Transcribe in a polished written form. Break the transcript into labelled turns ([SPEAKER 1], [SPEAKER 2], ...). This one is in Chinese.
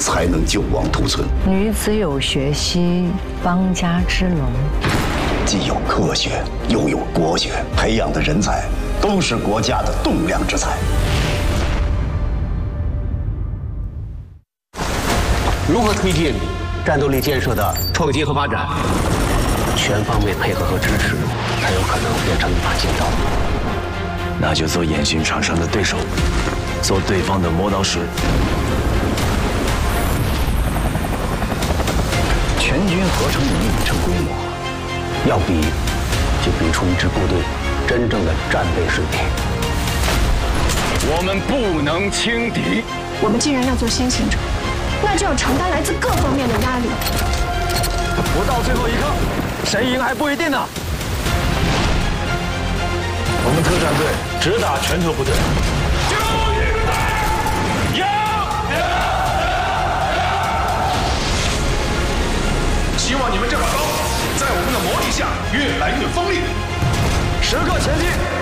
[SPEAKER 1] 才能救亡图存。
[SPEAKER 2] 女子有学兮，邦家之龙。
[SPEAKER 1] 既有科学，又有国学，培养的人才都是国家的栋梁之才。
[SPEAKER 3] 如何推进战斗力建设的创新和发展？全方位配合和支持，才有可能变成一把金刀。
[SPEAKER 4] 那就做演训场上的对手，做对方的磨刀石。
[SPEAKER 1] 全军合成营成规模，
[SPEAKER 3] 要比就比出一支部队真正的战备水平。
[SPEAKER 5] 我们不能轻敌。
[SPEAKER 6] 我们既然要做先行者，那就要承担来自各方面的压力。
[SPEAKER 5] 不到最后一刻，谁赢还不一定呢。
[SPEAKER 4] 我们特战队只打拳头部队。
[SPEAKER 5] 就一个队，赢！
[SPEAKER 7] 希望你们这把刀在我们的磨砺下越来越锋利。
[SPEAKER 5] 时刻前进。